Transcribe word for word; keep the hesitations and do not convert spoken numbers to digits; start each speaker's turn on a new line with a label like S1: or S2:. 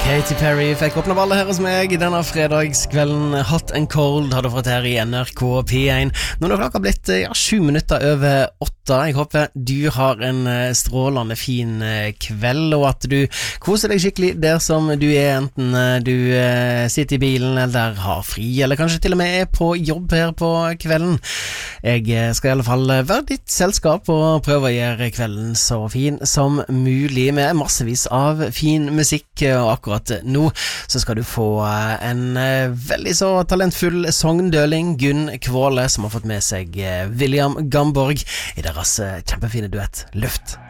S1: Katy Perry fikk åpne ballet her hos meg denne fredagskvelden. Hot and Cold hadde fått her i N R K P én. Nå er klokka blitt ja, sju minutter over åtte. Jeg håper du har en strålende fin kveld, og at du koser deg skikkelig der som du er, enten du sitter i bilen eller har fri, eller kanskje til og med er på jobb her på kvelden. Jeg skal i alle fall være ditt selskap og prøve å gjøre kvelden så fin som mulig med massevis av fin musikk, og akkurat nå så skal du få en veldig så talentfull sogndøling, Gunn Kvåle, som har fått med seg William Gamborg i deres kjempefine duett Luft.